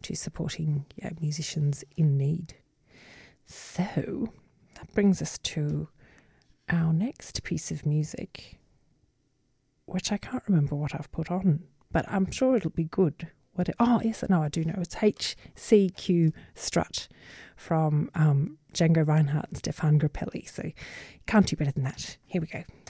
to supporting musicians in need. So that brings us to our next piece of music, which I can't remember what I've put on, but I'm sure it'll be good. I do know. It's HCQ Strut from Django Reinhardt and Stefan Grappelli. So can't do better than that. Here we go.